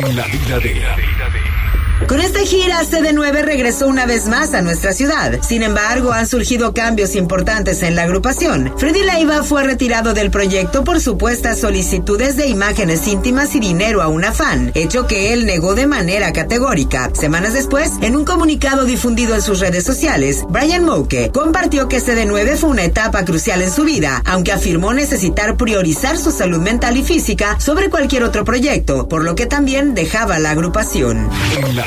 En la vida de... Con esta gira, CD9 regresó una vez más a nuestra ciudad. Sin embargo, han surgido cambios importantes en la agrupación. Freddy Leiva fue retirado del proyecto por supuestas solicitudes de imágenes íntimas y dinero a una fan, hecho que él negó de manera categórica. Semanas después, en un comunicado difundido en sus redes sociales, Brian Mouke compartió que CD9 fue una etapa crucial en su vida, aunque afirmó necesitar priorizar su salud mental y física sobre cualquier otro proyecto, por lo que también dejaba la agrupación. En la